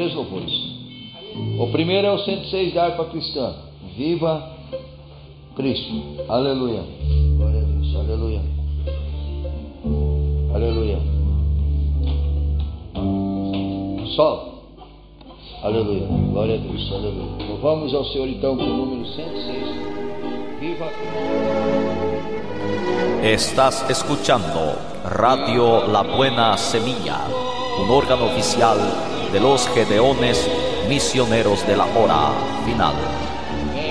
três louvores. O primeiro é o 106 da harpa cristã. Viva Cristo. Aleluia. Glória a Deus. Aleluia. Aleluia. Sol. Aleluia. Glória a Deus. Aleluia. Louvamos ao Senhor então com o número 106. Viva Cristo. Estás escuchando Radio La Buena Semilla, un órgano oficial de los Gedeones Misioneros de la Hora Final.